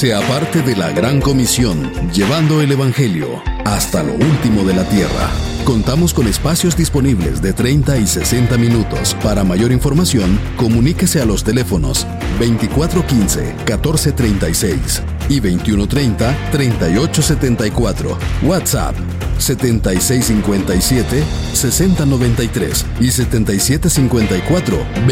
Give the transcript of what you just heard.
Sea parte de la Gran Comisión, llevando el Evangelio hasta lo último de la tierra. Contamos con espacios disponibles de 30 y 60 minutos. Para mayor información, comuníquese a los teléfonos 2415-1436 y 2130-3874. WhatsApp 7657-6093 y 7754